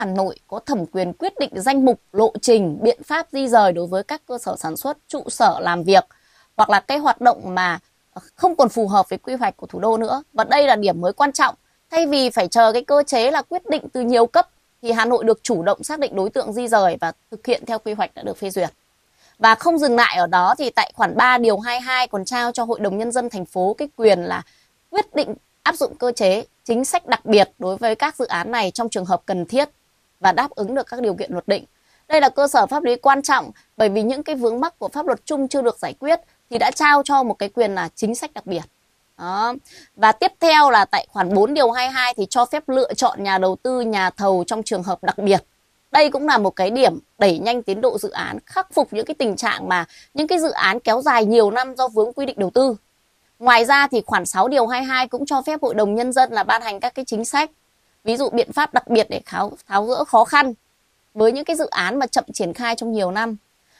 Hà Nội có thẩm quyền quyết định danh mục, lộ trình, biện pháp di rời đối với các cơ sở sản xuất, trụ sở làm việc hoặc là cái hoạt động mà không còn phù hợp với quy hoạch của thủ đô nữa. Và đây là điểm mới quan trọng. Thay vì phải chờ cái cơ chế là quyết định từ nhiều cấp thì Hà Nội được chủ động xác định đối tượng di rời và thực hiện theo quy hoạch đã được phê duyệt. Và không dừng lại ở đó thì tại khoản 3 điều 22 còn trao cho Hội đồng Nhân dân thành phố cái quyền là quyết định áp dụng cơ chế chính sách đặc biệt đối với các dự án này trong trường hợp cần thiết và đáp ứng được các điều kiện luật định. Đây là cơ sở pháp lý quan trọng bởi vì những cái vướng mắc của pháp luật chung chưa được giải quyết thì đã trao cho một cái quyền là chính sách đặc biệt. Đó. Và tiếp theo là tại khoản 4 điều 22 thì cho phép lựa chọn nhà đầu tư, nhà thầu trong trường hợp đặc biệt. Đây cũng là một cái điểm đẩy nhanh tiến độ dự án, khắc phục những cái tình trạng mà những cái dự án kéo dài nhiều năm do vướng quy định đầu tư. Ngoài ra thì khoản 6 điều 22 cũng cho phép Hội đồng Nhân dân là ban hành các cái chính sách, ví dụ biện pháp đặc biệt để tháo gỡ khó khăn với những cái dự án mà chậm triển khai trong nhiều năm.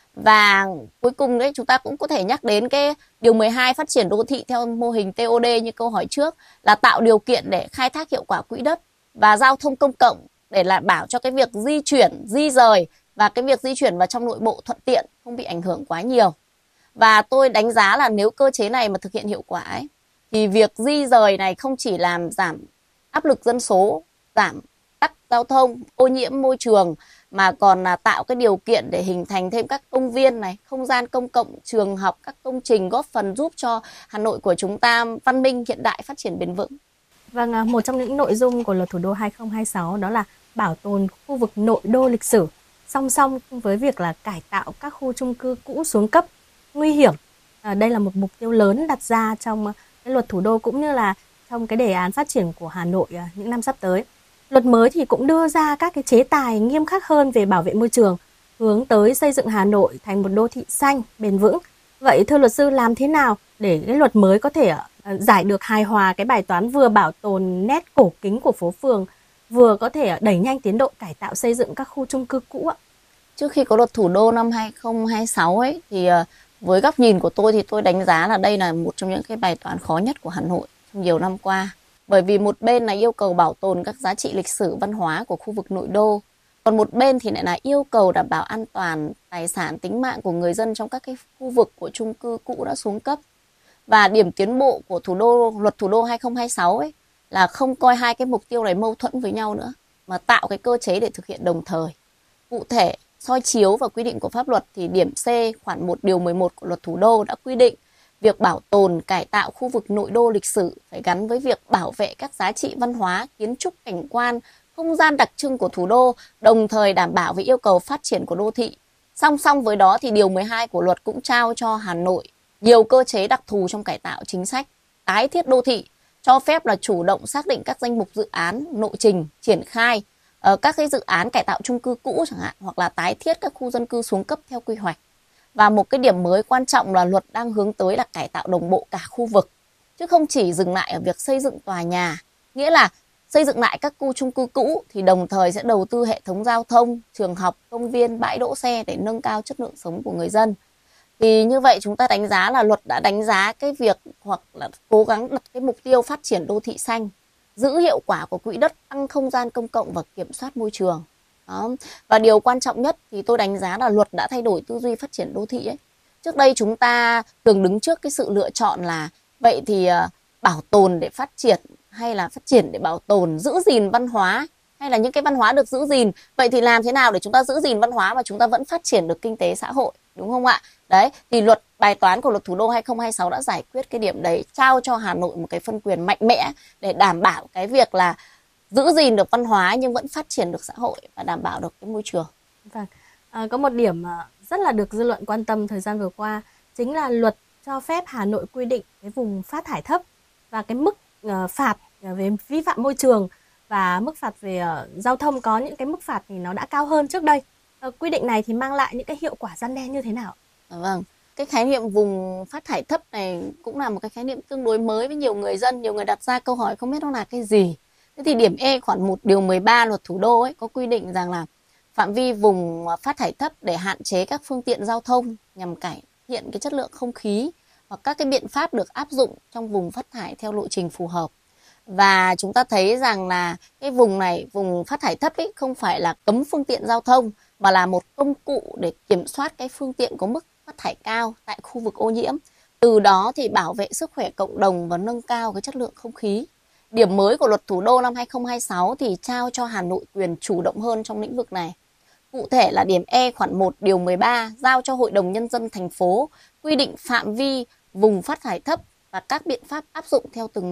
Và cuối cùng đấy chúng ta cũng có thể nhắc đến cái điều 12 phát triển đô thị theo mô hình TOD như câu hỏi trước, là tạo điều kiện để khai thác hiệu quả quỹ đất và giao thông công cộng để đảm bảo cho cái việc di chuyển, di rời và cái việc di chuyển vào trong nội bộ thuận tiện, không bị ảnh hưởng quá nhiều. Và tôi đánh giá là nếu cơ chế này mà thực hiện hiệu quả ấy, thì việc di rời này không chỉ làm giảm áp lực dân số, giảm tắc giao thông, ô nhiễm môi trường mà còn là tạo cái điều kiện để hình thành thêm các công viên này, không gian công cộng, trường học, các công trình góp phần giúp cho Hà Nội của chúng ta văn minh, hiện đại, phát triển bền vững. Vâng, một trong những nội dung của Luật Thủ đô 2026 đó là bảo tồn khu vực nội đô lịch sử, song song với việc là cải tạo các khu chung cư cũ xuống cấp, nguy hiểm. Đây là một mục tiêu lớn đặt ra trong cái Luật Thủ đô cũng như là trong cái đề án phát triển của Hà Nội những năm sắp tới. Luật mới thì cũng đưa ra các cái chế tài nghiêm khắc hơn về bảo vệ môi trường, hướng tới xây dựng Hà Nội thành một đô thị xanh, bền vững. Vậy thưa luật sư, làm thế nào để cái luật mới có thể giải được hài hòa cái bài toán vừa bảo tồn nét cổ kính của phố phường, vừa có thể đẩy nhanh tiến độ cải tạo xây dựng các khu chung cư cũ ạ? Trước khi có Luật Thủ đô năm 2026 ấy thì với góc nhìn của tôi thì tôi đánh giá là đây là một trong những cái bài toán khó nhất của Hà Nội trong nhiều năm qua. Bởi vì một bên là yêu cầu bảo tồn các giá trị lịch sử văn hóa của khu vực nội đô, còn một bên thì lại là yêu cầu đảm bảo an toàn tài sản, tính mạng của người dân trong các cái khu vực của chung cư cũ đã xuống cấp. Và điểm tiến bộ của Luật Thủ đô 2026 ấy là không coi hai cái mục tiêu này mâu thuẫn với nhau nữa, mà tạo cái cơ chế để thực hiện đồng thời. Cụ thể, soi chiếu và quy định của pháp luật thì điểm C khoản 1 điều 11 của Luật Thủ đô đã quy định việc bảo tồn, cải tạo khu vực nội đô lịch sử phải gắn với việc bảo vệ các giá trị văn hóa, kiến trúc cảnh quan, không gian đặc trưng của thủ đô, đồng thời đảm bảo với yêu cầu phát triển của đô thị. Song song với đó thì điều 12 của luật cũng trao cho Hà Nội nhiều cơ chế đặc thù trong cải tạo chính sách, tái thiết đô thị, cho phép là chủ động xác định các danh mục dự án, lộ trình, triển khai các cái dự án cải tạo chung cư cũ chẳng hạn, hoặc là tái thiết các khu dân cư xuống cấp theo quy hoạch. Và một cái điểm mới quan trọng là luật đang hướng tới là cải tạo đồng bộ cả khu vực, chứ không chỉ dừng lại ở việc xây dựng tòa nhà. Nghĩa là xây dựng lại các khu chung cư cũ thì đồng thời sẽ đầu tư hệ thống giao thông, trường học, công viên, bãi đỗ xe để nâng cao chất lượng sống của người dân. Thì như vậy chúng ta đánh giá là luật đã đánh giá cái việc hoặc là cố gắng đặt cái mục tiêu phát triển đô thị xanh, giữ hiệu quả của quỹ đất, tăng không gian công cộng và kiểm soát môi trường. Đó. Và điều quan trọng nhất thì tôi đánh giá là luật đã thay đổi tư duy phát triển đô thị ấy. Trước đây chúng ta thường đứng trước cái sự lựa chọn là vậy thì bảo tồn để phát triển hay là phát triển để bảo tồn, giữ gìn văn hóa hay là những cái văn hóa được giữ gìn. Vậy thì làm thế nào để chúng ta giữ gìn văn hóa mà chúng ta vẫn phát triển được kinh tế xã hội, đúng không ạ? Đấy, thì bài toán của Luật Thủ đô 2026 đã giải quyết cái điểm đấy, trao cho Hà Nội một cái phân quyền mạnh mẽ để đảm bảo cái việc là giữ gìn được văn hóa nhưng vẫn phát triển được xã hội và đảm bảo được cái môi trường. Vâng. Có một điểm rất là được dư luận quan tâm thời gian vừa qua chính là luật cho phép Hà Nội quy định cái vùng phát thải thấp và cái mức phạt về vi phạm môi trường và mức phạt về giao thông, có những cái mức phạt thì nó đã cao hơn trước đây. Quy định này thì mang lại những cái hiệu quả răn đe như thế nào? Vâng, cái khái niệm vùng phát thải thấp này cũng là một cái khái niệm tương đối mới với nhiều người dân. Nhiều người đặt ra câu hỏi không biết nó là cái gì. Thế thì điểm E khoản 1 điều 13 Luật Thủ đô ấy có quy định rằng là phạm vi vùng phát thải thấp để hạn chế các phương tiện giao thông nhằm cải thiện cái chất lượng không khí hoặc các cái biện pháp được áp dụng trong vùng phát thải theo lộ trình phù hợp. Và chúng ta thấy rằng là cái vùng này, vùng phát thải thấp ấy, không phải là cấm phương tiện giao thông mà là một công cụ để kiểm soát cái phương tiện có mức phát thải cao tại khu vực ô nhiễm. Từ đó thì bảo vệ sức khỏe cộng đồng và nâng cao cái chất lượng không khí. Điểm mới của luật thủ đô năm 2026 thì trao cho Hà Nội quyền chủ động hơn trong lĩnh vực này. Cụ thể là điểm E khoản 1 điều 13 giao cho Hội đồng Nhân dân thành phố quy định phạm vi vùng phát thải thấp và các biện pháp áp dụng theo từng